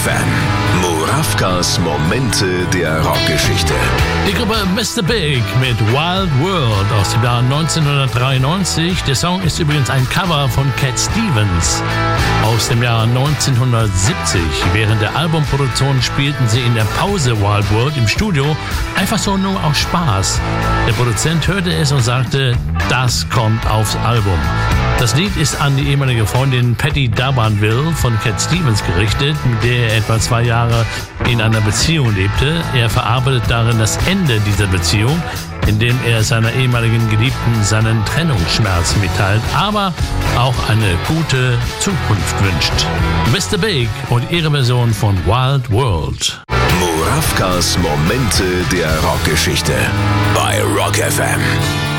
FM. Murawkas Momente der Rockgeschichte. Die Gruppe Mr. Big mit Wild World aus dem Jahr 1993. Der Song ist übrigens ein Cover von Cat Stevens aus dem Jahr 1970. Während der Albumproduktion spielten sie in der Pause Wild World im Studio, einfach so nur aus Spaß. Der Produzent hörte es und sagte, das kommt aufs Album. Das Lied ist an die ehemalige Freundin Patty D'Abanville von Cat Stevens gerichtet, mit der er etwa 2 Jahre in einer Beziehung lebte. Er verarbeitet darin das Ende dieser Beziehung, indem er seiner ehemaligen Geliebten seinen Trennungsschmerz mitteilt, aber auch eine gute Zukunft wünscht. Mr. Big und ihre Version von Wild World. Murawkas Momente der Rockgeschichte bei Rock FM.